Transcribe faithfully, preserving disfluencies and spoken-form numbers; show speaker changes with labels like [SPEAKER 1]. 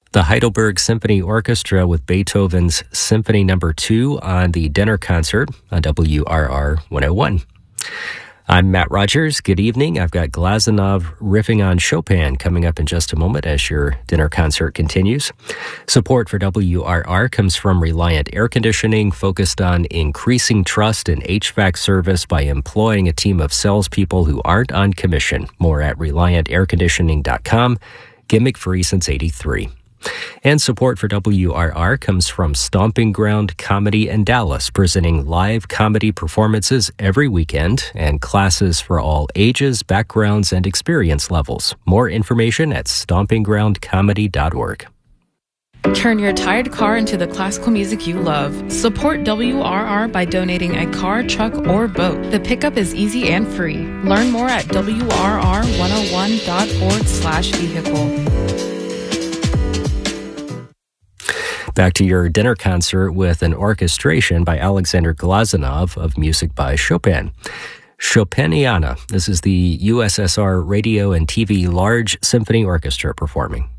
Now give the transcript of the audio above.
[SPEAKER 1] The Heidelberg Symphony Orchestra with Beethoven's Symphony Number two on the dinner concert on W R R one oh one. I'm Matt Rogers. Good evening. I've got Glazunov riffing on Chopin coming up in just a moment as your dinner concert continues. Support for W R R comes from Reliant Air Conditioning, focused on increasing trust in H V A C service by employing a team of salespeople who aren't on commission. More at reliant air conditioning dot com. Gimmick free since eighty-three. And support for W R R comes from Stomping Ground Comedy in Dallas, presenting live comedy performances every weekend and classes for all ages, backgrounds, and experience levels. More information at stomping ground comedy dot org.
[SPEAKER 2] Turn your tired car into the classical music you love. Support W R R by donating a car, truck, or boat. The pickup is easy and free. Learn more at W R R one oh one dot org slash vehicle.
[SPEAKER 1] Back to your dinner concert with an orchestration by Alexander Glazunov of music by Chopin. Chopiniana. This is the U S S R Radio and T V Large Symphony Orchestra performing.